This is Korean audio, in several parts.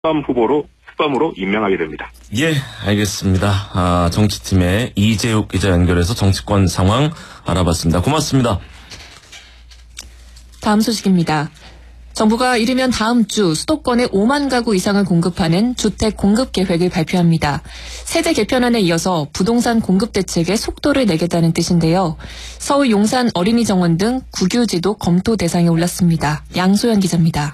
수감으로 임명하게 됩니다. 예, 알겠습니다. 정치팀의 이재욱 기자 연결해서 정치권 상황 알아봤습니다. 고맙습니다. 다음 소식입니다. 정부가 이르면 다음 주 수도권에 5만 가구 이상을 공급하는 주택 공급 계획을 발표합니다. 세대 개편안에 이어서 부동산 공급 대책에 속도를 내겠다는 뜻인데요. 서울 용산 어린이정원 등 국유지도 검토 대상에 올랐습니다. 양소연 기자입니다.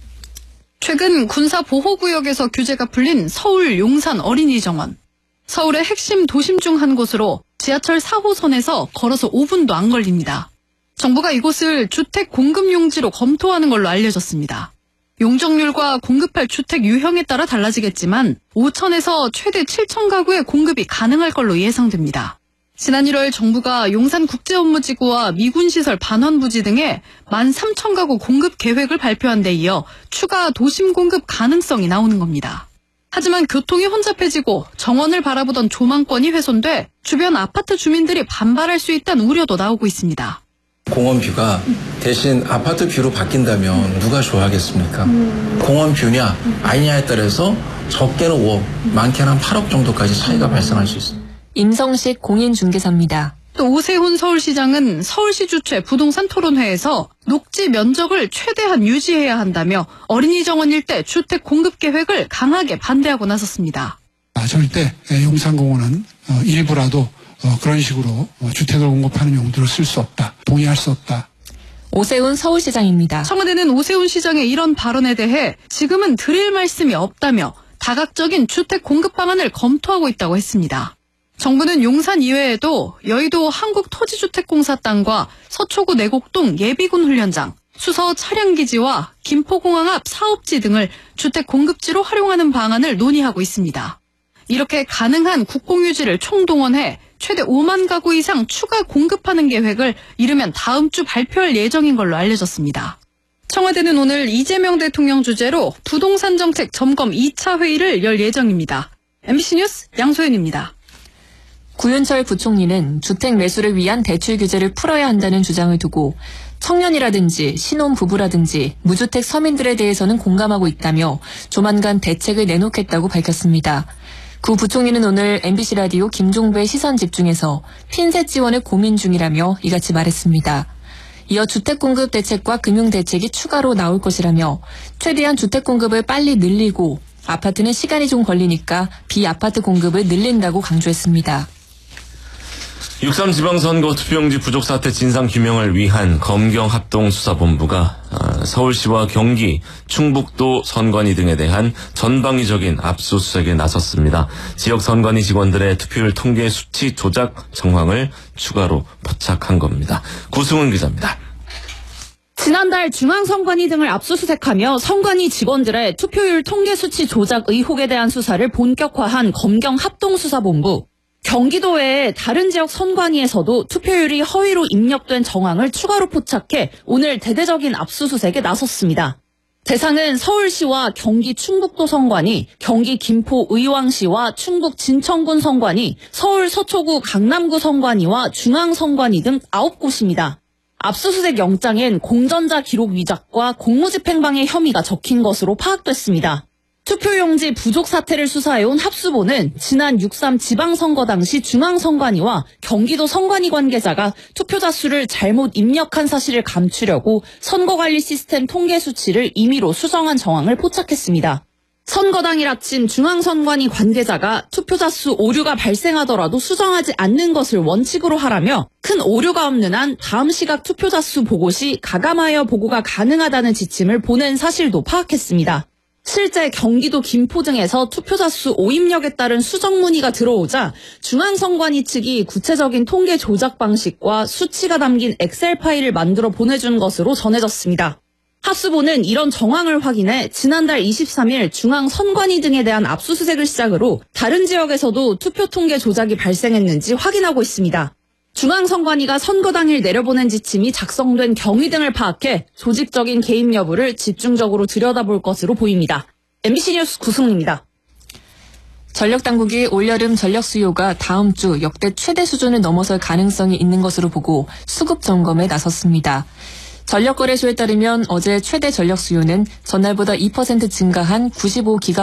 최근 군사보호구역에서 규제가 풀린 서울 용산 어린이정원. 서울의 핵심 도심 중 한 곳으로 지하철 4호선에서 걸어서 5분도 안 걸립니다. 정부가 이곳을 주택 공급 용지로 검토하는 걸로 알려졌습니다. 용적률과 공급할 주택 유형에 따라 달라지겠지만 5천에서 최대 7천 가구의 공급이 가능할 걸로 예상됩니다. 지난 1월 정부가 용산국제업무지구와 미군시설 반환부지 등에 13,000가구 공급 계획을 발표한 데 이어 추가 도심 공급 가능성이 나오는 겁니다. 하지만 교통이 혼잡해지고 정원을 바라보던 조망권이 훼손돼 주변 아파트 주민들이 반발할 수 있다는 우려도 나오고 있습니다. 공원 뷰가 대신 아파트 뷰로 바뀐다면 누가 좋아하겠습니까? 공원 뷰냐 아니냐에 따라서 적게는 5억, 많게는 한 8억 정도까지 차이가 발생할 수 있습니다. 임성식 공인중개사입니다. 또 오세훈 서울시장은 서울시 주최 부동산 토론회에서 녹지 면적을 최대한 유지해야 한다며 어린이정원 일대 주택 공급 계획을 강하게 반대하고 나섰습니다. 절대 용산공원은 일부라도 그런 식으로 주택을 공급하는 용도로 쓸 수 없다. 동의할 수 없다. 오세훈 서울시장입니다. 청와대는 오세훈 시장의 이런 발언에 대해 지금은 드릴 말씀이 없다며 다각적인 주택 공급 방안을 검토하고 있다고 했습니다. 정부는 용산 이외에도 여의도 한국토지주택공사 땅과 서초구 내곡동 예비군 훈련장, 수서 차량기지와 김포공항 앞 사업지 등을 주택 공급지로 활용하는 방안을 논의하고 있습니다. 이렇게 가능한 국공유지를 총동원해 최대 5만 가구 이상 추가 공급하는 계획을 이르면 다음 주 발표할 예정인 걸로 알려졌습니다. 청와대는 오늘 이재명 대통령 주재로 부동산 정책 점검 2차 회의를 열 예정입니다. MBC 뉴스 양소연입니다. 구윤철 부총리는 주택 매수를 위한 대출 규제를 풀어야 한다는 주장을 두고 청년이라든지 신혼부부라든지 무주택 서민들에 대해서는 공감하고 있다며 조만간 대책을 내놓겠다고 밝혔습니다. 구 부총리는 오늘 MBC 라디오 김종배의 시선 집중에서 핀셋 지원을 고민 중이라며 이같이 말했습니다. 이어 주택 공급 대책과 금융 대책이 추가로 나올 것이라며 최대한 주택 공급을 빨리 늘리고 아파트는 시간이 좀 걸리니까 비아파트 공급을 늘린다고 강조했습니다. 6.3 지방선거 투표용지 부족 사태 진상규명을 위한 검경합동수사본부가 서울시와 경기, 충북도 선관위 등에 대한 전방위적인 압수수색에 나섰습니다. 지역 선관위 직원들의 투표율 통계 수치 조작 정황을 추가로 포착한 겁니다. 구승훈 기자입니다. 지난달 중앙선관위 등을 압수수색하며 선관위 직원들의 투표율 통계 수치 조작 의혹에 대한 수사를 본격화한 검경합동수사본부. 경기도 외에 다른 지역 선관위에서도 투표율이 허위로 입력된 정황을 추가로 포착해 오늘 대대적인 압수수색에 나섰습니다. 대상은 서울시와 경기 충북도 선관위, 경기 김포 의왕시와 충북 진천군 선관위, 서울 서초구 강남구 선관위와 중앙선관위 등 9곳입니다. 압수수색 영장엔 공전자 기록 위작과 공무집행방해 혐의가 적힌 것으로 파악됐습니다. 투표용지 부족 사태를 수사해온 합수본은 지난 6.3 지방선거 당시 중앙선관위와 경기도 선관위 관계자가 투표자 수를 잘못 입력한 사실을 감추려고 선거관리 시스템 통계 수치를 임의로 수정한 정황을 포착했습니다. 선거당일 아침 중앙선관위 관계자가 투표자 수 오류가 발생하더라도 수정하지 않는 것을 원칙으로 하라며 큰 오류가 없는 한 다음 시각 투표자 수 보고 시 가감하여 보고가 가능하다는 지침을 보낸 사실도 파악했습니다. 실제 경기도 김포 등에서 투표자 수 오입력에 따른 수정 문의가 들어오자 중앙선관위 측이 구체적인 통계 조작 방식과 수치가 담긴 엑셀 파일을 만들어 보내준 것으로 전해졌습니다. 합수본은 이런 정황을 확인해 지난달 23일 중앙선관위 등에 대한 압수수색을 시작으로 다른 지역에서도 투표 통계 조작이 발생했는지 확인하고 있습니다. 중앙선관위가 선거 당일 내려보낸 지침이 작성된 경위 등을 파악해 조직적인 개입 여부를 집중적으로 들여다볼 것으로 보입니다. MBC 뉴스 구승훈입니다. 전력당국이 올여름 전력 수요가 다음 주 역대 최대 수준을 넘어설 가능성이 있는 것으로 보고 수급 점검에 나섰습니다. 전력거래소에 따르면 어제 최대 전력 수요는 전날보다 2% 증가한 95기가